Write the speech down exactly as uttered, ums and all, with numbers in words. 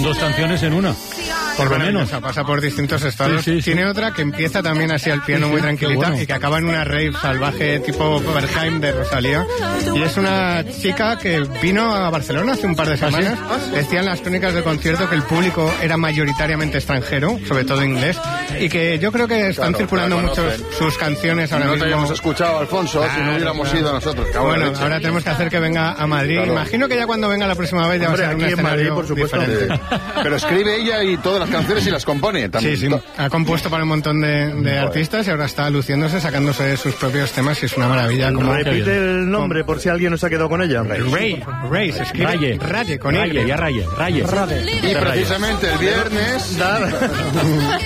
dos canciones en una. Por lo menos. Pasa por distintos estados. Sí, sí, Tiene sí. otra que empieza también así al piano Sí, sí, muy tranquilita qué bueno. y que acaba en una rave salvaje tipo Berghain de Rosalía. Y es una chica que vino a Barcelona hace un par de semanas. Decían las crónicas del concierto que el público era mayoritariamente extranjero, sobre todo inglés, y que yo creo que están Claro, circulando la mucho conocen. sus canciones ahora no mismo. te habíamos escuchado, Alfonso, Claro, si no hubiéramos claro. ido nosotros. Cago en la Bueno, leche. ahora tenemos que hacer que venga a Madrid. Claro. Imagino que ya cuando venga la próxima vez ya Hombre, va a ser un aquí en Madrid, escenario por supuesto. diferente. Eh, pero escribe ella y todas las canciones y las compone también. Sí, sí, ha compuesto para un montón de, de artistas y ahora está luciéndose, sacándose sus propios temas y es una maravilla. Como Repite el nombre por si alguien no se ha quedado con ella. Ray, Ray, se escribe Raye. Raye, con Raye, Y. ya Raye, Raye. Y precisamente el viernes...